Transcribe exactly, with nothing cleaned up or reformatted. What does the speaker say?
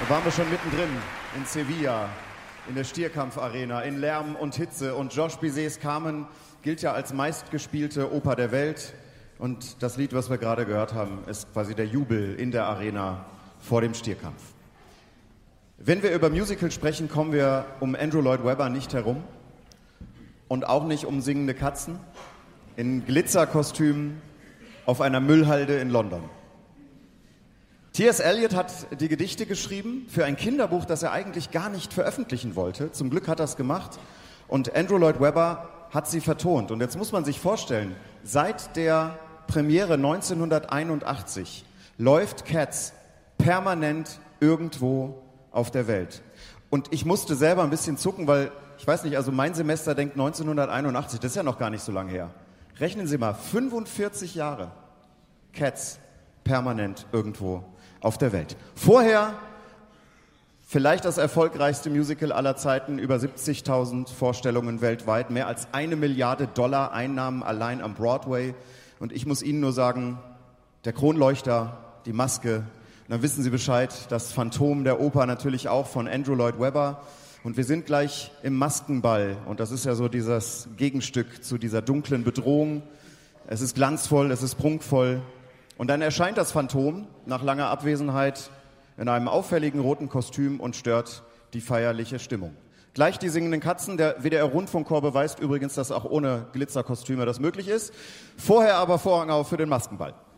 Da waren wir schon mittendrin in Sevilla, in der Stierkampfarena, in Lärm und Hitze. Und Georges Bizets Carmen gilt ja als meistgespielte Oper der Welt. Und das Lied, was wir gerade gehört haben, ist quasi der Jubel in der Arena vor dem Stierkampf. Wenn wir über Musical sprechen, kommen wir um Andrew Lloyd Webber nicht herum. Und auch nicht um singende Katzen in Glitzerkostümen auf einer Müllhalde in London. T S Eliot hat die Gedichte geschrieben für ein Kinderbuch, das er eigentlich gar nicht veröffentlichen wollte. Zum Glück hat er es gemacht. Und Andrew Lloyd Webber hat sie vertont. Und jetzt muss man sich vorstellen, seit der Premiere neunzehnhunderteinundachtzig läuft Cats permanent irgendwo auf der Welt. Und ich musste selber ein bisschen zucken, weil, ich weiß nicht, also mein Semester denkt neunzehnhunderteinundachtzig, das ist ja noch gar nicht so lange her. Rechnen Sie mal, fünfundvierzig Jahre Cats permanent irgendwo auf der Welt. Vorher vielleicht das erfolgreichste Musical aller Zeiten, über siebzigtausend Vorstellungen weltweit, mehr als eine Milliarde Dollar Einnahmen allein am Broadway. Und ich muss Ihnen nur sagen, der Kronleuchter, die Maske, und dann wissen Sie Bescheid, das Phantom der Oper natürlich auch von Andrew Lloyd Webber. Und wir sind gleich im Maskenball und das ist ja so dieses Gegenstück zu dieser dunklen Bedrohung. Es ist glanzvoll, es ist prunkvoll. Und dann erscheint das Phantom nach langer Abwesenheit in einem auffälligen roten Kostüm und stört die feierliche Stimmung. Gleich die singenden Katzen, der W D R-Rundfunkchor beweist übrigens, dass auch ohne Glitzerkostüme das möglich ist. Vorher aber Vorhang auf für den Maskenball.